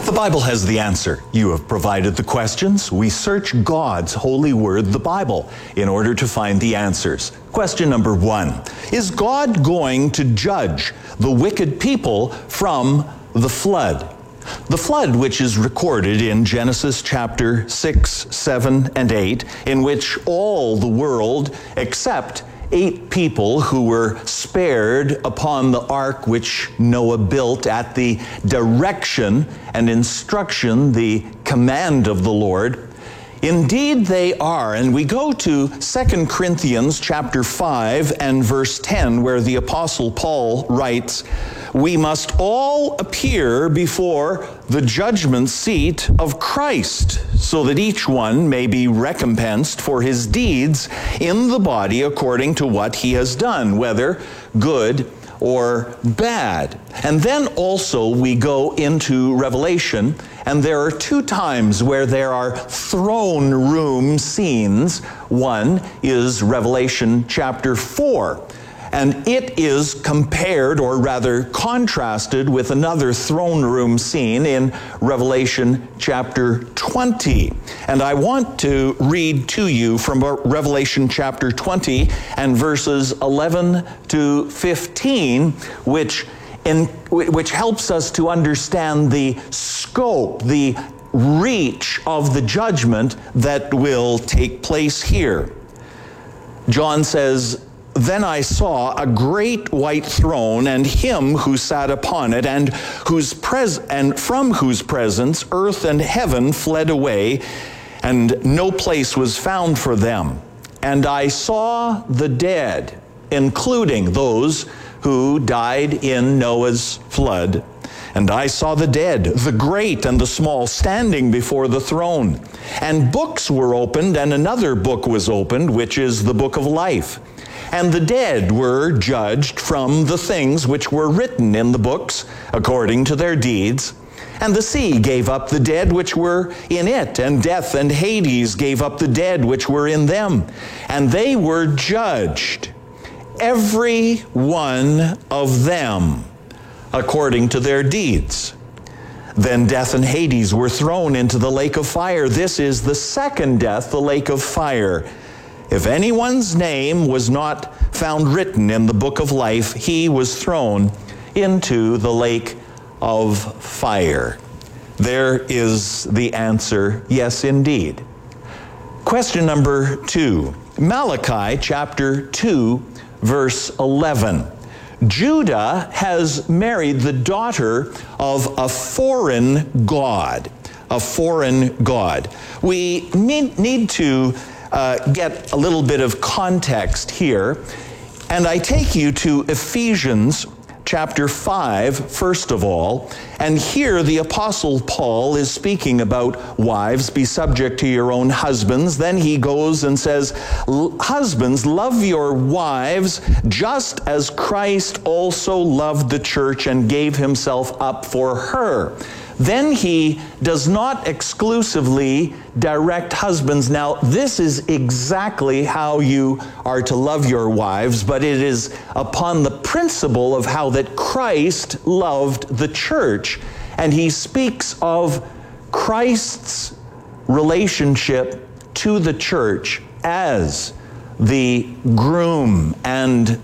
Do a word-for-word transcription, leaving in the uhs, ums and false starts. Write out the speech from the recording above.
The Bible has the answer. You have provided the questions. We search God's holy word, the Bible, in order to find the answers. Question number one. Is God going to judge the wicked people from the flood? The flood, which is recorded in Genesis chapter six, seven, and eight, in which all the world except eight people who were spared upon the ark which Noah built at the direction and instruction, the command of the Lord. Indeed they are, and we go to Second Corinthians chapter five and verse ten, where the Apostle Paul writes, "We must all appear before the judgment seat of Christ, so that each one may be recompensed for his deeds in the body according to what he has done, whether good or bad." And then also we go into Revelation, and there are two times where there are throne room scenes. One is Revelation chapter four. And it is compared, or rather contrasted, with another throne room scene in Revelation chapter twenty. And I want to read to you from Revelation chapter twenty and verses eleven to fifteen, which, in, which helps us to understand the scope, the reach of the judgment that will take place here. John says, "Then I saw a great white throne and him who sat upon it, and whose pres- and from whose presence earth and heaven fled away, and no place was found for them. And I saw the dead, including those who died in Noah's flood. And I saw the dead, the great and the small, standing before the throne. And books were opened, and another book was opened, which is the book of life. And the dead were judged from the things which were written in the books, according to their deeds. And the sea gave up the dead which were in it, and death and Hades gave up the dead which were in them. And they were judged, every one of them, according to their deeds. Then death and Hades were thrown into the lake of fire. This is the second death, the lake of fire. If anyone's name was not found written in the book of life, he was thrown into the lake of fire." There is the answer, yes indeed. Question number two, Malachi chapter two, verse eleven. Judah has married the daughter of a foreign god, a foreign god. We need, need to Uh, get a little bit of context here, and I take you to Ephesians chapter five, first of all, and here the Apostle Paul is speaking about wives, be subject to your own husbands. Then he goes and says, "Husbands, love your wives, just as Christ also loved the church and gave himself up for her." Then he does not exclusively direct husbands. Now, this is exactly how you are to love your wives, but it is upon the principle of how that Christ loved the church. And he speaks of Christ's relationship to the church as the groom and